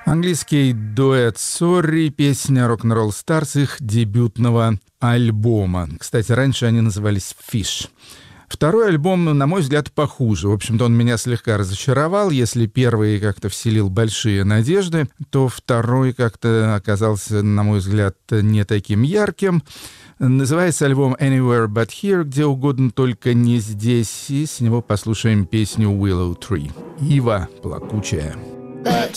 Английский дуэт Sorry, песня Rock'n'Roll Stars их дебютного альбома. Кстати, раньше они назывались Fish. Второй альбом, на мой взгляд, похуже. В общем-то, он меня слегка разочаровал. Если первый как-то вселил большие надежды, то второй как-то оказался, на мой взгляд, не таким ярким. Называется альбом Anywhere But Here, где угодно, только не здесь. И с него послушаем песню Willow Tree. Ива плакучая. But